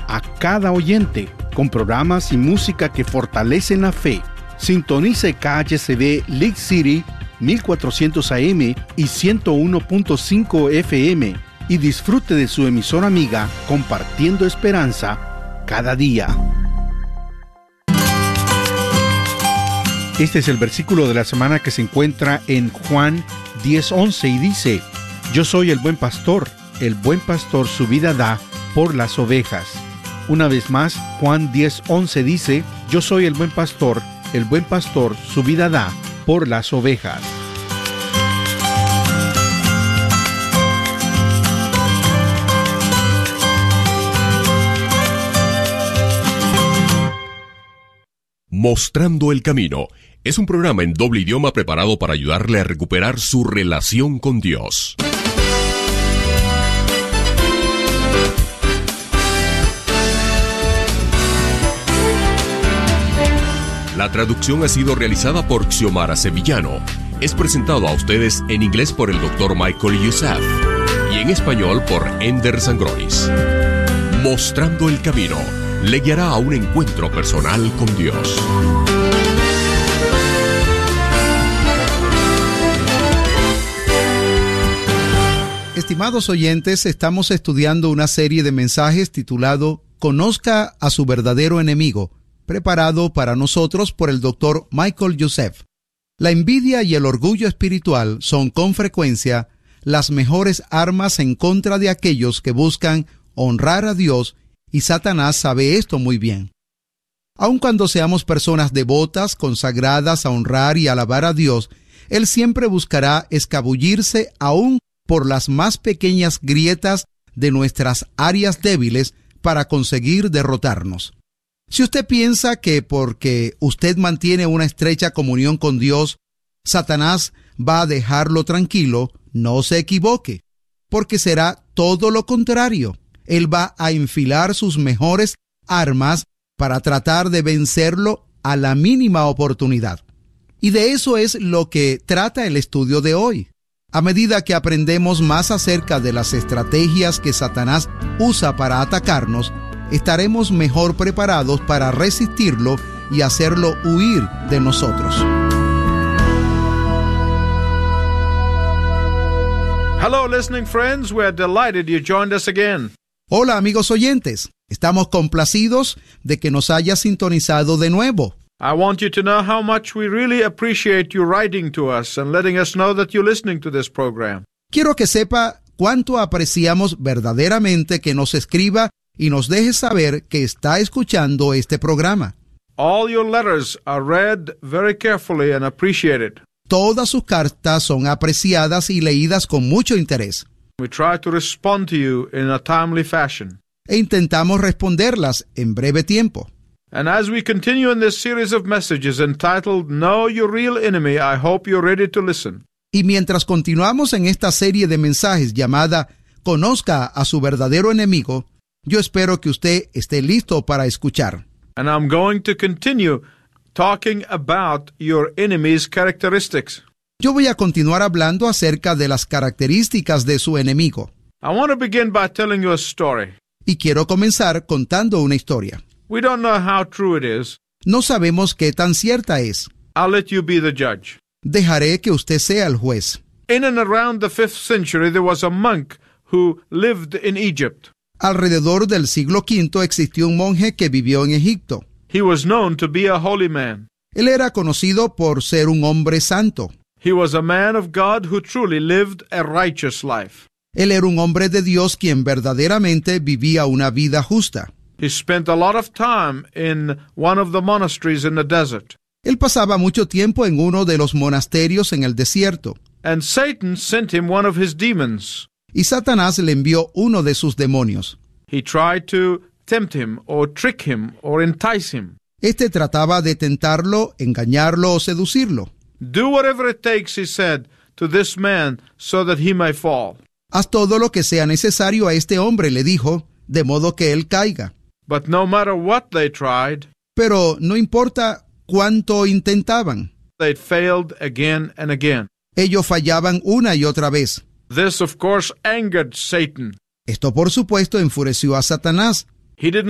a cada oyente con programas y música que fortalecen la fe. Sintonice KHCB League City 1400 AM y 101.5 FM y disfrute de su emisora amiga compartiendo esperanza cada día. Este es el versículo de la semana que se encuentra en Juan 10:11 y dice: Yo soy el buen pastor su vida da por las ovejas. Una vez más, Juan 10:11 dice: Yo soy el buen pastor su vida da por las ovejas. Mostrando el Camino es un programa en doble idioma preparado para ayudarle a recuperar su relación con Dios. La traducción ha sido realizada por Xiomara Sevillano. Es presentado a ustedes en inglés por el Dr. Michael Youssef y en español por Ender Sangronis. Mostrando el Camino le guiará a un encuentro personal con Dios. Estimados oyentes, estamos estudiando una serie de mensajes titulado Conozca a su verdadero enemigo, preparado para nosotros por el Dr. Michael Youssef. La envidia y el orgullo espiritual son con frecuencia las mejores armas en contra de aquellos que buscan honrar a Dios, y Satanás sabe esto muy bien. Aun cuando seamos personas devotas, consagradas a honrar y alabar a Dios, Él siempre buscará escabullirse aún por las más pequeñas grietas de nuestras áreas débiles para conseguir derrotarnos. Si usted piensa que porque usted mantiene una estrecha comunión con Dios, Satanás va a dejarlo tranquilo, no se equivoque, porque será todo lo contrario. Él va a enfilar sus mejores armas para tratar de vencerlo a la mínima oportunidad. Y de eso es lo que trata el estudio de hoy. A medida que aprendemos más acerca de las estrategias que Satanás usa para atacarnos, estaremos mejor preparados para resistirlo y hacerlo huir de nosotros. Hello, listening friends. We're delighted you joined us again. Hola, amigos oyentes. Estamos complacidos de que nos haya sintonizado de nuevo. I want you to know how much we really appreciate you writing to us and letting us know that you're listening to this program. Quiero que sepa cuánto apreciamos verdaderamente que nos escriba y nos deje saber que está escuchando este programa. All your letters are read very carefully and appreciated. Todas sus cartas son apreciadas y leídas con mucho interés. We try to respond to you in a timely fashion. E intentamos responderlas en breve tiempo. And as we continue in this series of messages entitled Know Your Real Enemy, I hope you're ready to listen. Y mientras continuamos en esta serie de mensajes llamada Conozca a su verdadero enemigo, yo espero que usted esté listo para escuchar. And I'm going to continue talking about your enemy's characteristics. Yo voy a continuar hablando acerca de las características de su enemigo. I want to begin by telling you a story. Y quiero comenzar contando una historia. We don't know how true it is. No sabemos qué tan cierta es. I'll let you be the judge. Dejaré que usted sea el juez. In and around the 5th century, there was a monk who lived in Egypt. Alrededor del siglo V existió un monje que vivió en Egipto. He was known to be a holy man. Él era conocido por ser un hombre santo. He was a man of God who truly lived a righteous life. Él era un hombre de Dios quien verdaderamente vivía una vida justa. He spent a lot of time in one of the monasteries in the desert. Él pasaba mucho tiempo en uno de los monasterios en el desierto. And Satan sent him one of his demons. Y Satanás le envió uno de sus demonios. He tried to tempt him or trick him or entice him. Este trataba de tentarlo, engañarlo o seducirlo. Do whatever it takes, he said, to this man so that he may fall. Haz todo lo que sea necesario a este hombre, le dijo, de modo que él caiga. But no matter what they tried, pero no importa cuánto intentaban, they failed again and again. Ellos fallaban una y otra vez. This, of course, angered Satan. Esto, por supuesto, enfureció a Satanás. He didn't